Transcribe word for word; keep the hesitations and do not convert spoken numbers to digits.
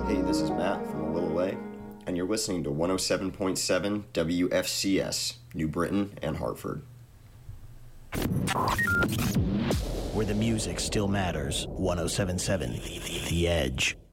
Hey, this is Matt from Willoway, and you're listening to one oh seven point seven W F C S, New Britain and Hartford. Where the music still matters, one oh seven point seven The Edge.